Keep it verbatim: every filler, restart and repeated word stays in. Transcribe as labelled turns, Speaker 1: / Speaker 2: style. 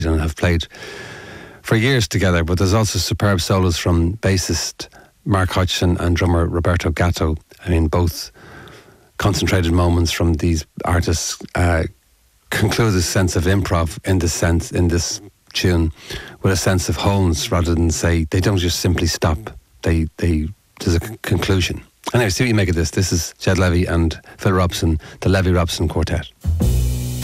Speaker 1: and have played for years together. But there's also superb solos from bassist Mark Hodgson and drummer Roberto Gatto. I mean, both concentrated moments from these artists uh, conclude a sense of improv in this sense, in this tune, with a sense of wholeness rather than say, they don't just simply stop. They, they, there's a c- conclusion. Anyway, see what you make of this. This is Jed Levy and Phil Robson, the Levy Robson Quartet.